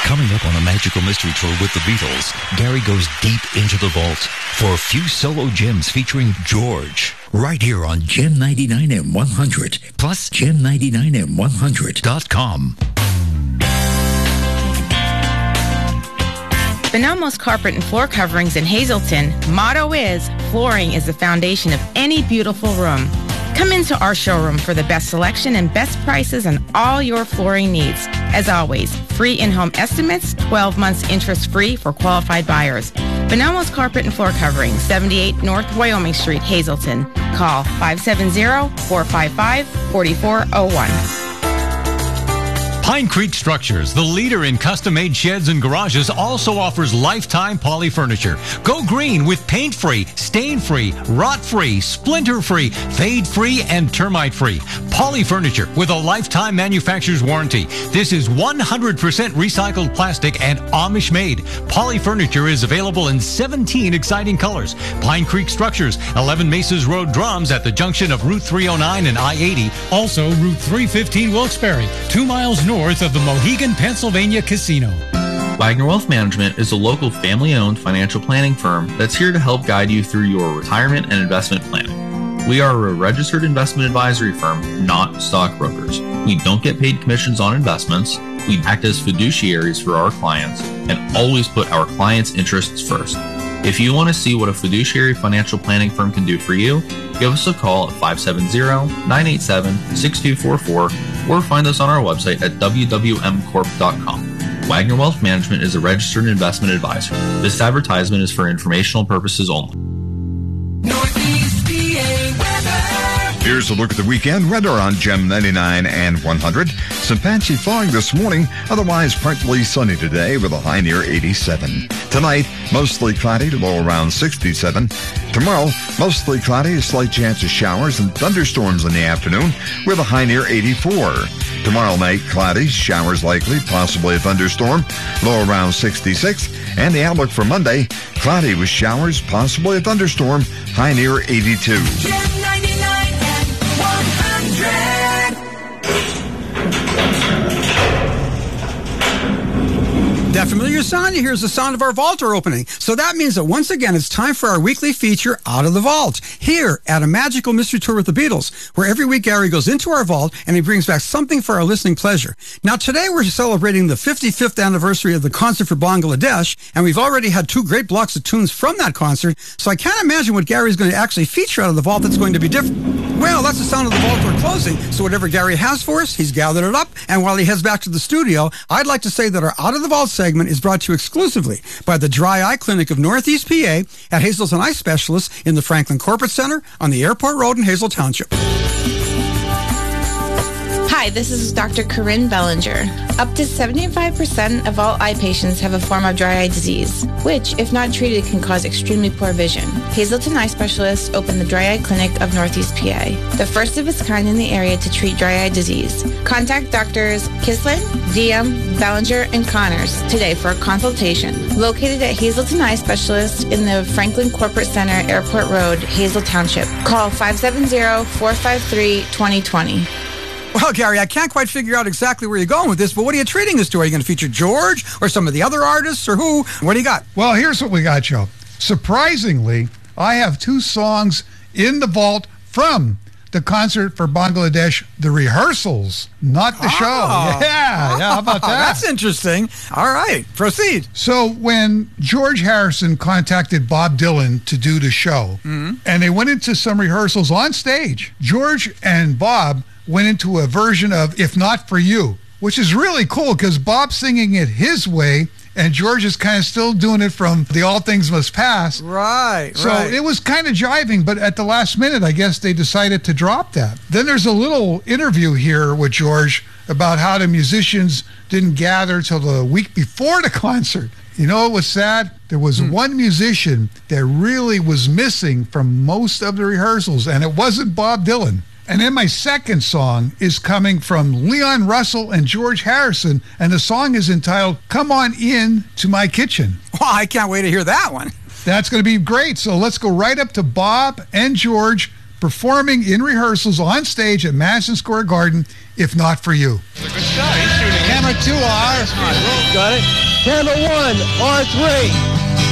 Coming up on a magical mystery tour with the Beatles, Gary goes deep into the vault for a few solo gems featuring George. Right here on Gem 99 and 100, plus Gem99and100.com. Bonelmo's Carpet and Floor Coverings in Hazleton motto is, flooring is the foundation of any beautiful room. Come into our showroom for the best selection and best prices on all your flooring needs. As always, free in-home estimates, 12 months interest-free for qualified buyers. Bonelmo's Carpet and Floor Coverings, 78 North Wyoming Street, Hazleton. Call 570-455-4401. Pine Creek Structures, the leader in custom-made sheds and garages, also offers lifetime poly furniture. Go green with paint-free, stain-free, rot-free, splinter-free, fade-free, and termite-free. Poly furniture with a lifetime manufacturer's warranty. This is 100% recycled plastic and Amish-made. Poly furniture is available in 17 exciting colors. Pine Creek Structures, 11 Mesas Road, Drums, at the junction of Route 309 and I-80. Also, Route 315 Wilkes-Barre, 2 miles north of the Mohegan, Pennsylvania Casino. Wagner Wealth Management is a local family-owned financial planning firm that's here to help guide you through your retirement and investment planning. We are a registered investment advisory firm, not stockbrokers. We don't get paid commissions on investments. We act as fiduciaries for our clients and always put our clients' interests first. If you want to see what a fiduciary financial planning firm can do for you, give us a call at 570-987-6244 or find us on our website at wwmcorp.com. Wagner Wealth Management is a registered investment advisor. This advertisement is for informational purposes only. Northeast PA weather. Here's a look at the weekend weather on Gem 99 and 100. Some patchy fog this morning, otherwise partly sunny today with a high near 87. Tonight, mostly cloudy, low around 67. Tomorrow, mostly cloudy, a slight chance of showers and thunderstorms in the afternoon with a high near 84. Tomorrow night, cloudy, showers likely, possibly a thunderstorm, low around 66. And the outlook for Monday, cloudy with showers, possibly a thunderstorm, high near 82. Gem 99 and 100. That familiar sound you hear is the sound of our vault door opening. So that means that once again, it's time for our weekly feature, Out of the Vault, here at a magical mystery tour with the Beatles, where every week Gary goes into our vault and he brings back something for our listening pleasure. Now today we're celebrating the 55th anniversary of the concert for Bangladesh, and we've already had 2 great blocks of tunes from that concert, so I can't imagine what Gary's going to actually feature out of the vault that's going to be different. Well, that's the sound of the vault door closing, so whatever Gary has for us, he's gathered it up, and while he heads back to the studio, I'd like to say that our Out of the Vault segment is brought to you exclusively by the Dry Eye Clinic of Northeast PA at Hazleton Eye Specialists in the Franklin Corporate Center on the Airport Road in Hazel Township. Hi, this is Dr. Corinne Bellinger. Up to 75% of all eye patients have a form of dry eye disease, which, if not treated, can cause extremely poor vision. Hazleton Eye Specialists opened the Dry Eye Clinic of Northeast PA, the first of its kind in the area to treat dry eye disease. Contact Doctors Kislin, Diem, Bellinger, and Connors today for a consultation. Located at Hazleton Eye Specialists in the Franklin Corporate Center, Airport Road, Hazel Township. Call 570-453-2020. Well, Gary, I can't quite figure out exactly where you're going with this, but what are you treating us to? Are you going to feature George or some of the other artists or who? What do you got? Well, here's what we got, Joe. Surprisingly, I have 2 songs in the vault from the concert for Bangladesh, the rehearsals, not the show. Yeah, how about that? That's interesting. All right, proceed. So when George Harrison contacted Bob Dylan to do the show, and they went into some rehearsals on stage, George and Bob went into a version of If Not For You, which is really cool because Bob's singing it his way and George is kind of still doing it from the All Things Must Pass. Right, so it was kind of jiving, but at the last minute, I guess they decided to drop that. Then there's a little interview here with George about how the musicians didn't gather till the week before the concert. You know what was sad? There was one musician that really was missing from most of the rehearsals, and it wasn't Bob Dylan. And then my second song is coming from Leon Russell and George Harrison, and the song is entitled Come On In to My Kitchen. Well, I can't wait to hear that one. That's going to be great. So let's go right up to Bob and George performing in rehearsals on stage at Madison Square Garden, If Not For You. It's a good shot. He's shooting. camera 2R. Got it. Camera 1, R3.